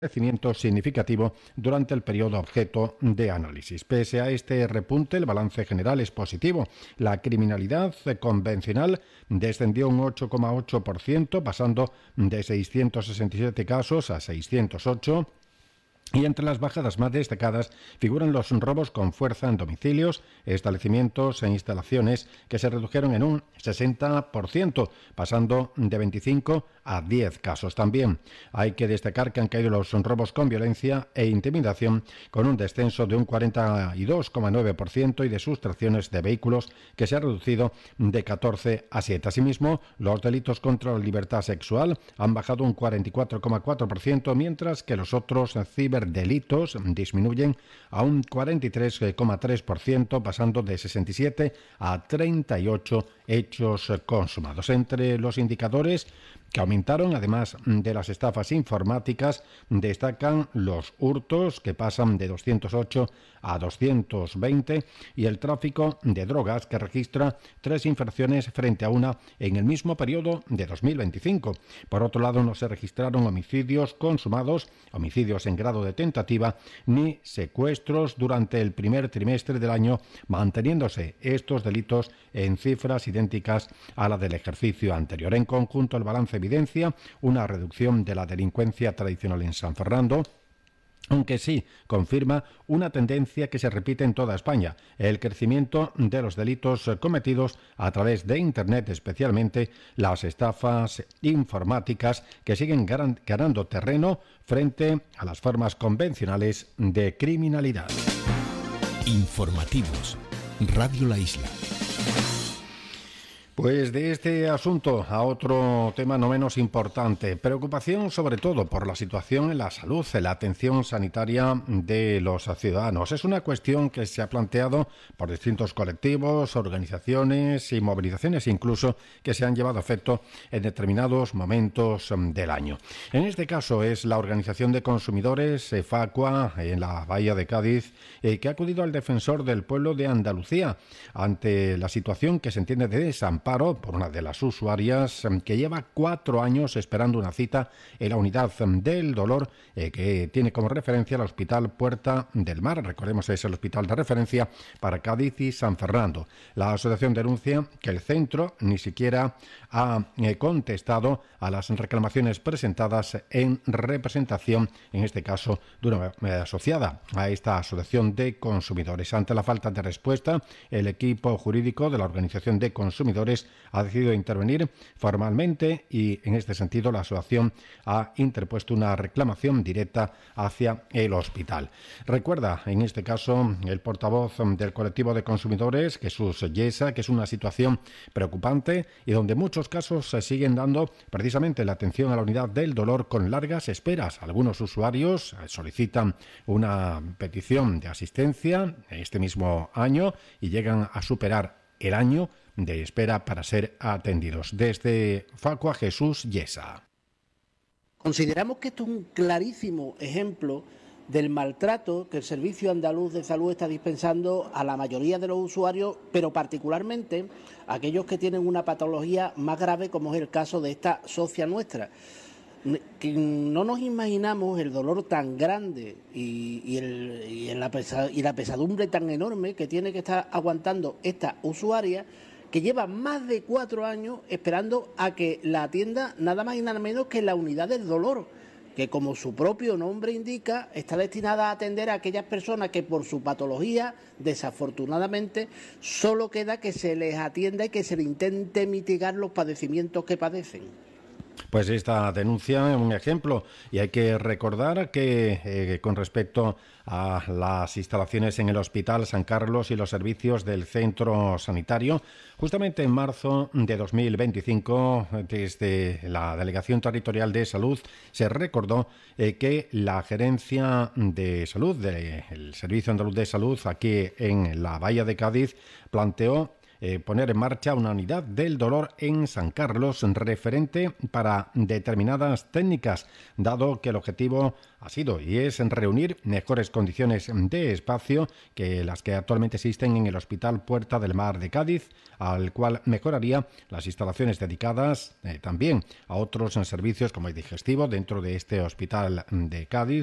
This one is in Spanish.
crecimiento significativo durante el periodo objeto de análisis. Pese a este repunte, el balance general es positivo. La criminalidad convencional descendió un 8,8%, pasando de 667 casos a 608. Y entre las bajadas más destacadas figuran los robos con fuerza en domicilios, establecimientos e instalaciones, que se redujeron en un 60%, pasando de 25 a 10 casos. También hay que destacar que han caído los robos con violencia e intimidación, con un descenso de un 42,9%, y de sustracciones de vehículos, que se ha reducido de 14 a 7. Asimismo, los delitos contra la libertad sexual han bajado un 44,4%, mientras que los otros ciberdelitos disminuyen a un 43,3%, pasando de 67 a 38 hechos consumados. Entre los indicadores que aumentaron, además de las estafas informáticas, destacan los hurtos, que pasan de 208 a 220, y el tráfico de drogas, que registra 3 infracciones frente a una en el mismo periodo de 2025. Por otro lado, no se registraron homicidios consumados, homicidios en grado de tentativa, ni secuestros durante el primer trimestre del año, manteniéndose estos delitos en cifras idénticas a la del ejercicio anterior. En conjunto, el balance evidencia una reducción de la delincuencia tradicional en San Fernando, aunque sí confirma una tendencia que se repite en toda España: el crecimiento de los delitos cometidos a través de Internet, especialmente las estafas informáticas, que siguen ganando terreno frente a las formas convencionales de criminalidad. Informativos, Radio La Isla. Pues de este asunto a otro tema no menos importante. Preocupación sobre todo por la situación en la salud, en la atención sanitaria de los ciudadanos. Es una cuestión que se ha planteado por distintos colectivos, organizaciones y movilizaciones incluso, que se han llevado a efecto en determinados momentos del año. En este caso es la Organización de Consumidores, FACUA, en la Bahía de Cádiz, que ha acudido al Defensor del Pueblo de Andalucía ante la situación que se entiende de desamparo por una de las usuarias, que lleva 4 años esperando una cita en la unidad del dolor, que tiene como referencia el Hospital Puerta del Mar. Recordemos, es el hospital de referencia para Cádiz y San Fernando. La asociación denuncia que el centro ni siquiera ha contestado a las reclamaciones presentadas en representación, en este caso, de una asociada a esta asociación de consumidores. Ante la falta de respuesta, el equipo jurídico de la Organización de Consumidores ha decidido intervenir formalmente, y en este sentido la asociación ha interpuesto una reclamación directa hacia el hospital. Recuerda, en este caso, el portavoz del colectivo de consumidores, Jesús Yesa, que es una situación preocupante y donde muchos casos se siguen dando precisamente la atención a la unidad del dolor con largas esperas. Algunos usuarios solicitan una petición de asistencia este mismo año y llegan a superar el año de espera para ser atendidos. Desde Facua, Jesús Yesa. Consideramos que esto es un clarísimo ejemplo del maltrato que el Servicio Andaluz de Salud está dispensando a la mayoría de los usuarios, pero particularmente a aquellos que tienen una patología más grave, como es el caso de esta socia nuestra. Que no nos imaginamos el dolor tan grande y la pesadumbre tan enorme que tiene que estar aguantando esta usuaria, que lleva más de 4 años esperando a que la atienda nada más y nada menos que la unidad del dolor, que, como su propio nombre indica, está destinada a atender a aquellas personas que por su patología, desafortunadamente, solo queda que se les atienda y que se les intente mitigar los padecimientos que padecen. Pues esta denuncia es un ejemplo, y hay que recordar que con respecto a las instalaciones en el Hospital San Carlos y los servicios del centro sanitario, justamente en marzo de 2025, desde la Delegación Territorial de Salud, se recordó que la Gerencia de Salud del Servicio Andaluz de Salud aquí en la Bahía de Cádiz planteó poner en marcha una unidad del dolor en San Carlos referente para determinadas técnicas, dado que el objetivo ha sido y es reunir mejores condiciones de espacio que las que actualmente existen en el Hospital Puerta del Mar de Cádiz, al cual mejoraría las instalaciones dedicadas también a otros servicios como el digestivo dentro de este Hospital de Cádiz,